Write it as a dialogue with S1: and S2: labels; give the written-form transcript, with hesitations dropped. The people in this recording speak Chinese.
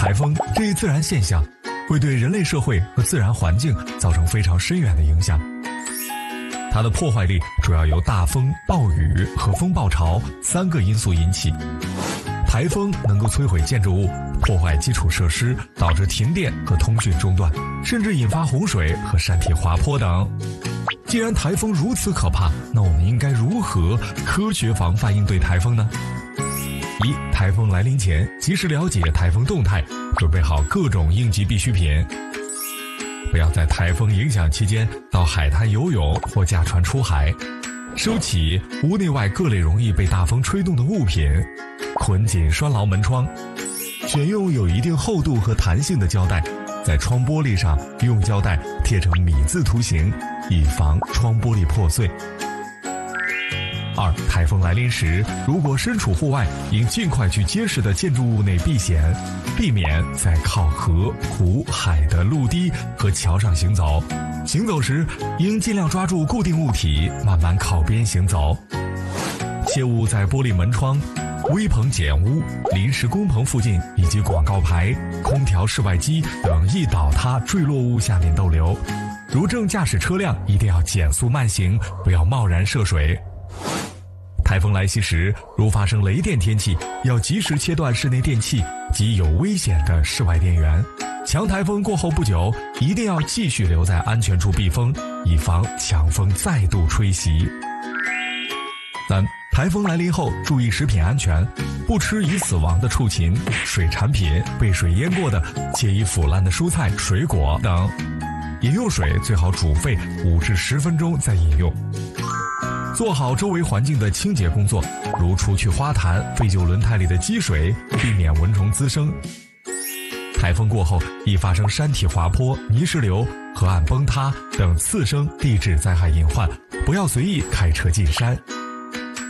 S1: 台风这一自然现象会对人类社会和自然环境造成非常深远的影响。它的破坏力主要由大风、暴雨和风暴潮3个因素引起。台风能够摧毁建筑物，破坏基础设施，导致停电和通讯中断，甚至引发洪水和山体滑坡等。既然台风如此可怕，那我们应该如何科学防范应对台风呢？1. 台风来临前，及时了解台风动态，准备好各种应急必需品。不要在台风影响期间到海滩游泳或驾船出海。收起屋内外各类容易被大风吹动的物品，捆紧拴牢门窗。选用有一定厚度和弹性的胶带，在窗玻璃上用胶带贴成米字图形，以防窗玻璃破碎。2. 台风来临时，如果身处户外，应尽快去结实的建筑物内避险，避免在靠河、湖、海的陆地和桥上行走。行走时，应尽量抓住固定物体，慢慢靠边行走。切勿在玻璃门窗、危棚简屋、临时工棚附近以及广告牌、空调室外机等易倒塌坠落物下面逗留。如正驾驶车辆，一定要减速慢行，不要贸然涉水。台风来袭时，如发生雷电天气，要及时切断室内电器及有危险的室外电源。强台风过后不久，一定要继续留在安全处避风，以防强风再度吹袭。3. 台风来临后，注意食品安全，不吃已死亡的畜禽、水产品、被水淹过的且已腐烂的蔬菜、水果等。饮用水最好煮沸5至10分钟再饮用。做好周围环境的清洁工作，如除去花坛、废旧轮胎里的积水，避免蚊虫滋生。台风过后易发生山体滑坡、泥石流、河岸崩塌等次生地质灾害隐患，不要随意开车进山。